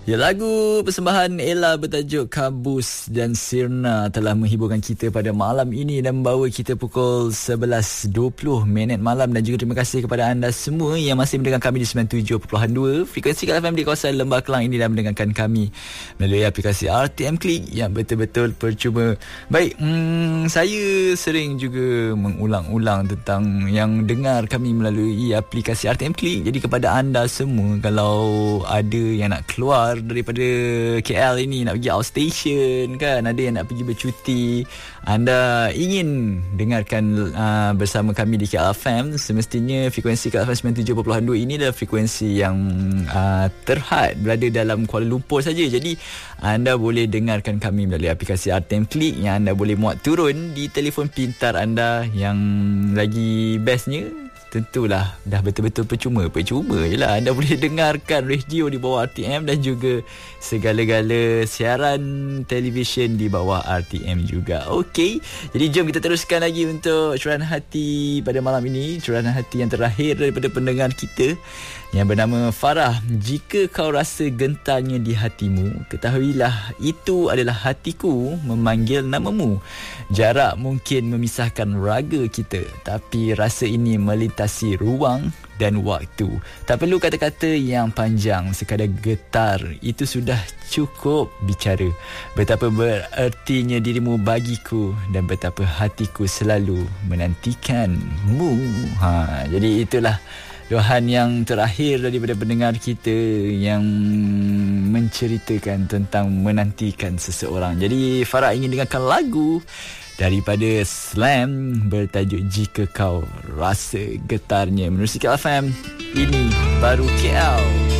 Ya, lagu persembahan Ella bertajuk Kabus dan Sirna telah menghiburkan kita pada malam ini dan membawa kita pukul 11.20 malam. Dan juga terima kasih kepada anda semua yang masih mendengar kami di 97.2 frekuensi Kak FM di kawasan Lembah Kelang ini dan mendengarkan kami melalui aplikasi RTM Klik yang betul-betul percuma. Baik, saya sering juga mengulang-ulang tentang yang dengar kami melalui aplikasi RTM Klik. Jadi kepada anda semua, kalau ada yang nak keluar daripada KL ini, nak pergi outstation kan, ada yang nak pergi bercuti, anda ingin dengarkan bersama kami di KL FM, semestinya frekuensi KL FM 97.2 ini adalah frekuensi yang terhad berada dalam Kuala Lumpur saja. Jadi anda boleh dengarkan kami melalui aplikasi RTM Klik yang anda boleh muat turun di telefon pintar anda. Yang lagi bestnya, tentulah dah betul-betul percuma je lah. Anda boleh dengarkan radio di bawah RTM dan juga segala-gala siaran televisyen di bawah RTM juga. Okey, jadi jom kita teruskan lagi untuk curahan hati pada malam ini. Curahan hati yang terakhir daripada pendengar kita yang bernama Farah. Jika kau rasa gentarnya di hatimu, ketahuilah itu adalah hatiku memanggil namamu. Jarak mungkin memisahkan raga kita, tapi rasa ini melintasi ruang dan waktu. Tak perlu kata-kata yang panjang, sekadar getar itu sudah cukup bicara. Betapa berertinya dirimu bagiku dan betapa hatiku selalu menantikanmu. Jadi itulah luahan yang terakhir daripada pendengar kita yang menceritakan tentang menantikan seseorang. Jadi Farah ingin dengarkan lagu daripada Slam bertajuk Jika Kau Rasa Getarnya. Menerusi KL FM, ini baru KL.